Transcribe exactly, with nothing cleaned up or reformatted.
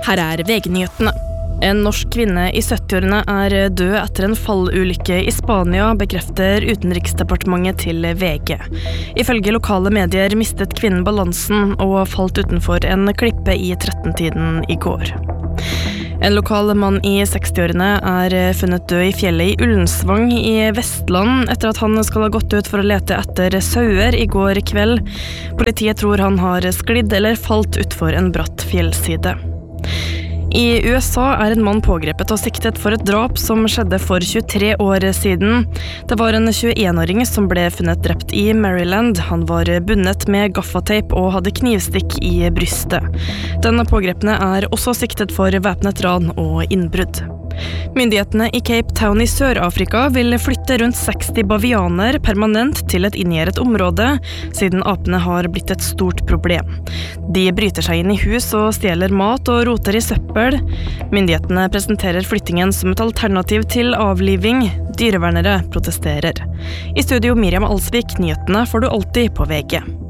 Her er V G-nyhetene. En norsk kvinne i syttiårene er død etter en fallulykke i Spania, bekrefter Utenriksdepartementet til V G. Ifølge lokale medier mistet kvinnen balansen og falt utenfor en klippe i tretten-tiden i går. En lokal mann i sekstiårene er funnet død i fjellet i Ullensvang i Vestland etter at han skal ha gått ut for å lete etter sauer i går kveld. Politiet tror han har sklidd eller falt utfor en bratt fjellside. I U S A er en mann pågrepet og siktet for et drap som skjedde for tjuetre år siden. Det var en tjueen-åring som ble funnet drept i Maryland. Han var bundet med gaffateip og hadde knivstikk i brystet. Den pågrepne er også siktet for væpnet ran og innbrudd. Myndighetene i Cape Town i Sør-Afrika vil flytte rundt seksti bavianer permanent til et inngjerdet område, siden apene har blitt et stort problem. De bryter seg inn i hus og stjeler mat og roter i søppel. Myndighetene presenterer flyttingen som et alternativ til avliving. Dyrevernere protesterer. I studio Miriam Alsvik, nyhetene får du alltid på V G.